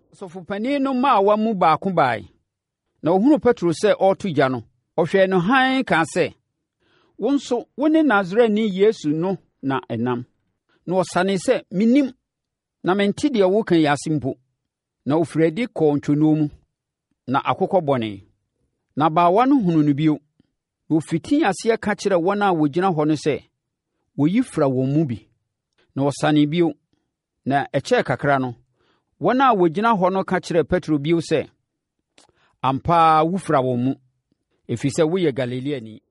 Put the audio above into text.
Sɔfopanin no mmaawa mu baako bae, na ɔhunu Petro sɛ ɔreto gya no, ɔhwɛɛ no hann kaa sɛ, “Wo nso, wo ne Nasareni Yesu no na ɛnam.” Na ɔsanee sɛ, “Mennim, na mente deɛ woreka yi ase mpo.” Na ɔfirii adi kɔɔ ntwonoo mu, na akokɔ bɔnee. Na abaawa no hunuu no bio, na ɔfitii aseɛ ka kyerɛɛ wɔn a wɔgyina hɔ no sɛ, wɔyi fira wɔn mu bi. Na ɔsanee bio, na ɛkyɛɛ kakra no, wɔn a wɔgyina hɔ no ka kyerɛɛ Petro bio sɛ, “Ampa ara wofira wɔn mu, ɛfiri sɛ woyɛ Galileani.”